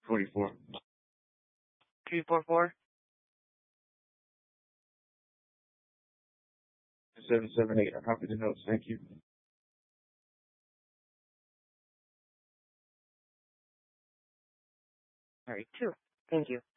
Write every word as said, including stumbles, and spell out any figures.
forty-four. three four four. seven seven eight. I copied the notes. Thank you. All right, two. Thank you.